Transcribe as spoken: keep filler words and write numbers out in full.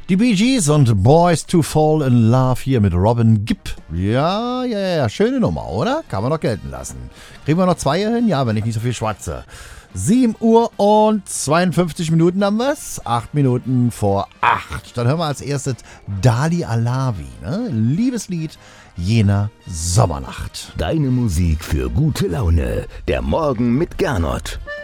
Die Bee Gees und Boys to Fall in Love hier mit Robin Gibb. Ja, ja, ja, schöne Nummer, oder? Kann man doch gelten lassen. Kriegen wir noch zwei hier hin? Ja, wenn ich nicht so viel schwatze. sieben Uhr und zweiundfünfzig Minuten haben wir's. acht Minuten vor acht. Dann hören wir als erstes Dali Alavi, ne? Liebeslied jener Sommernacht. Deine Musik für gute Laune. Der Morgen mit Gernot.